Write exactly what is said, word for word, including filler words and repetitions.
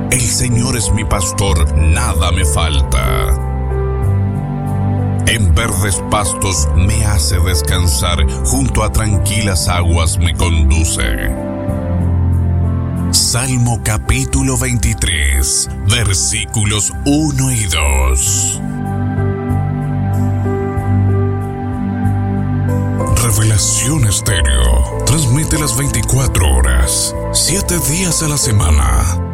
El Señor es mi pastor, nada me falta. En verdes pastos me hace descansar, junto a tranquilas aguas me conduce. Salmo capítulo veintitrés, versículos uno y dos. Revelación Estéreo transmite las veinticuatro horas, siete días a la semana.